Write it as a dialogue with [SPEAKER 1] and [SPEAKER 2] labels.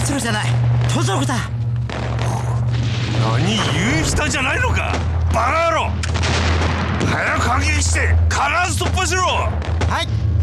[SPEAKER 1] 末路じゃない。盗賊だ。
[SPEAKER 2] 何言う人じゃないのかバカ野郎。早く鍵して必ず突破しろ。
[SPEAKER 1] はい。